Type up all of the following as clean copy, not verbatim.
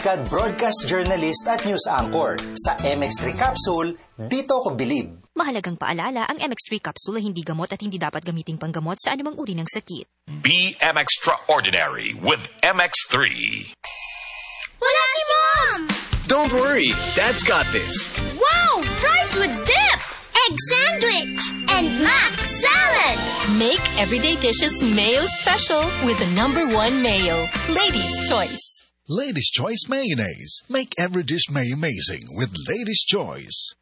broadcast journalist at news anchor. Sa MX3 Capsule, dito ko bilib. Mahalagang paalala, ang MX3 Capsule ay hindi gamot at hindi dapat gamiting panggamot sa anumang uri ng sakit. Be extraordinary with MX3. Wala si Mom! Don't worry, Dad's got this. Wow! Fries with dip! Egg sandwich! And mac salad! Make everyday dishes mayo special with the #1 mayo. Lady's Choice. Lady's Choice Mayonnaise. Make every dish may amazing with Lady's Choice.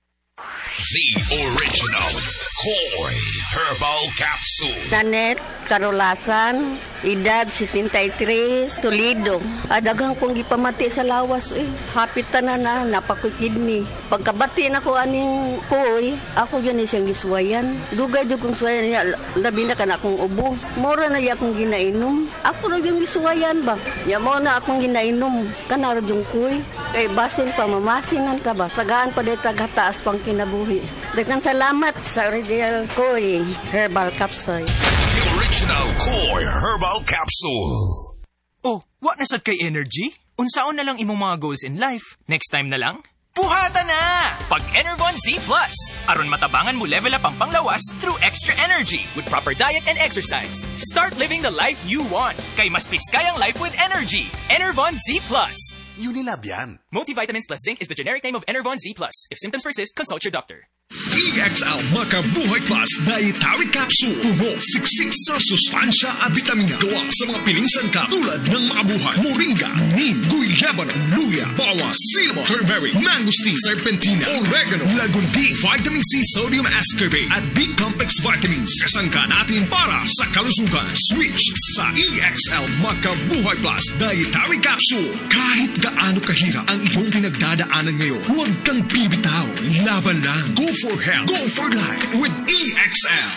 The original Koi Herbal Capsule. Nanet, Karolasan, edad 73, Toledo. Adagang kong gipamati sa lawas Hapit na napakukidney. Pagkabati na ko aning Koi, ako yun siyang giswayan. Dugay jud kong swayan niya, labi na kana akong ubo. Mora na iya akong ginainom. Ako ra yung giswayan ba? Ya mo na akong ginainom. Kana ra yung Koi. Kay basin pa mamasingan ka ba? Sagaan pa dito taas pang kinabuhi. Daghang salamat sa original Koi Herbal Capsule. The original Koi Herbal Capsule. Oh, what nasad kay energy? Unsaon na lang imong mga goals in life? Next time na lang? Buhata na! Pag Enervon Z+. Aron matabangan mo level up ang panglawas through extra energy with proper diet and exercise. Start living the life you want. Kay mas piskay ang life with energy. Enervon Z+. Unilab yan. Multivitamins plus zinc is the generic name of Enervon Z+. If symptoms persist, consult your doctor. EXL Makabuhay Plus Dietary Capsule. Puno, siksik sa sustansya at vitamina. Gawa sa mga pilingsangka tulad ng makabuhay, moringa, neem, guyabano, luya, bawas, cinnamon, turmeric, mangosteen, serpentina, oregano, lagundi, vitamin C, sodium ascorbate at B-complex vitamins. Kasangka natin para sa kalusugan. Switch sa EXL Makabuhay Plus Dietary Capsule. Kahit gaano kahirap ang iyong pinagdadaanan ngayon, huwag kang bibitaw. Laban lang. Go for health. Go for life with EXL.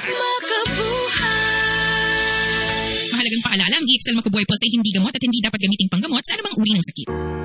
Mahalagang paalala, ang EXL Makabuhay Plus ay hindi gamot at hindi dapat gamiting panggamot sa anumang uri ng sakit.